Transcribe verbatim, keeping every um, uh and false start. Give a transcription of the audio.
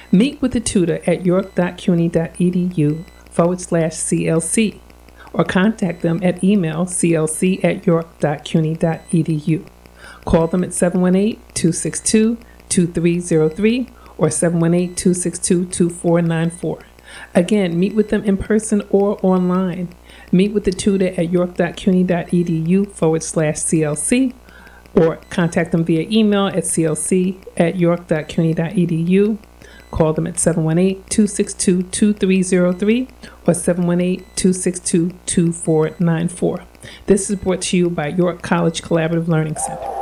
Meet with the tutor at york.cuny.edu forward slash CLC or contact them at email clc at york.cuny.edu. Call them at seven one eight, two six two, two three zero three or seven one eight, two six two, two four nine four. Again, meet with them in person or online. Meet with the tutor at york.cuny.edu forward slash CLC or contact them via email at clc at york.cuny.edu. Call them at seven one eight, two six two, two three zero three or seven one eight, two six two, two four nine four. This is brought to you by York College Collaborative Learning Center.